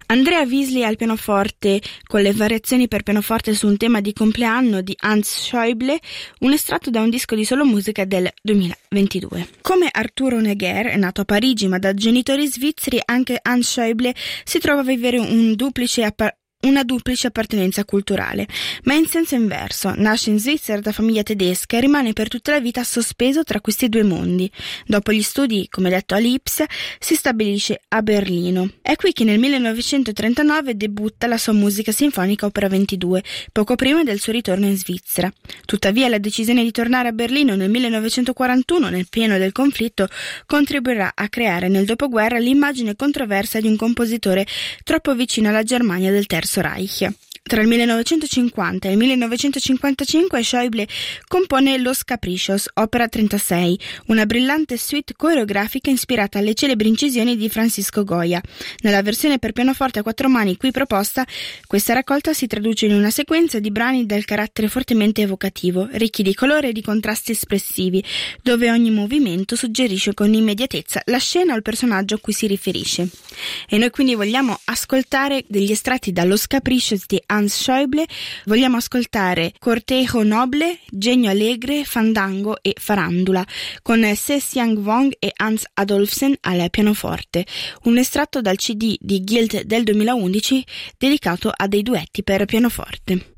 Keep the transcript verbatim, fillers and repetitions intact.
Andrea Visli al pianoforte con le variazioni per pianoforte su un tema di compleanno di Hans Schäuble, un estratto da un disco di solo musica del duemilaventidue. Come Arturo Neger, è nato a Parigi ma da genitori svizzeri, anche Hans Schäuble si trova a vivere un duplice appa- una duplice appartenenza culturale, ma in senso inverso. Nasce in Svizzera da famiglia tedesca e rimane per tutta la vita sospeso tra questi due mondi. Dopo gli studi, come detto a Leeds, si stabilisce a Berlino. È qui che nel millenovecentotrentanove debutta la sua musica sinfonica opera ventidue, poco prima del suo ritorno in Svizzera. Tuttavia la decisione di tornare a Berlino nel millenovecentoquarantuno, nel pieno del conflitto, contribuirà a creare nel dopoguerra l'immagine controversa di un compositore troppo vicino alla Germania del Terzo Reich. Tra il millenovecentocinquanta e il millenovecentocinquantacinque Schäuble compone Los Caprichos, opera trentasei, una brillante suite coreografica ispirata alle celebri incisioni di Francisco Goya. Nella versione per pianoforte a quattro mani qui proposta, questa raccolta si traduce in una sequenza di brani dal carattere fortemente evocativo, ricchi di colore e di contrasti espressivi, dove ogni movimento suggerisce con immediatezza la scena o il personaggio a cui si riferisce. E noi quindi vogliamo ascoltare degli estratti da Los Caprichos di Hans Schäuble, vogliamo ascoltare Cortejo Noble, Genio Allegre, Fandango e Farandula, con Se Xiang Wong e Hans Adolfsen al pianoforte, un estratto dal C D di Guild del duemilaundici dedicato a dei duetti per pianoforte.